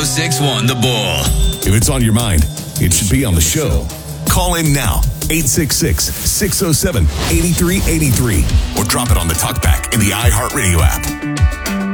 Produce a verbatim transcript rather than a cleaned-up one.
six one, The Bull. If it's on your mind, it should be on the show. Call in now, eight six six, six oh seven, eight three eight three, or drop it on the talkback in the iHeartRadio app.